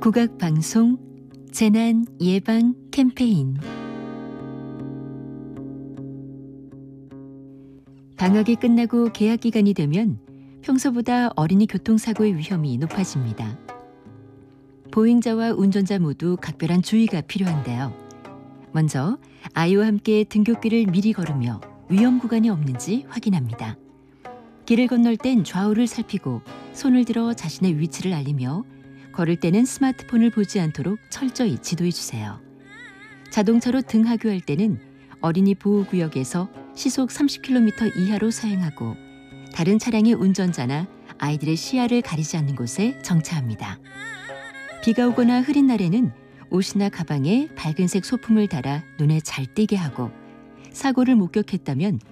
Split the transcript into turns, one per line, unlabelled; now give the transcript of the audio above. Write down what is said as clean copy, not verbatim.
국악방송 재난 예방 캠페인. 방학이 끝나고 개학 기간이 되면 평소보다 어린이 교통사고의 위험이 높아집니다. 보행자와 운전자 모두 각별한 주의가 필요한데요. 먼저 아이와 함께 등굣길을 미리 걸으며 위험 구간이 없는지 확인합니다. 길을 건널 땐 좌우를 살피고 손을 들어 자신의 위치를 알리며 걸을 때는 스마트폰을 보지 않도록 철저히 지도해 주세요. 자동차로 등하교할 때는 어린이 보호구역에서 시속 30km 이하로 서행하고 다른 차량의 운전자나 아이들의 시야를 가리지 않는 곳에 정차합니다. 비가 오거나 흐린 날에는 옷이나 가방에 밝은색 소품을 달아 눈에 잘 띄게 하고 사고를 목격했다면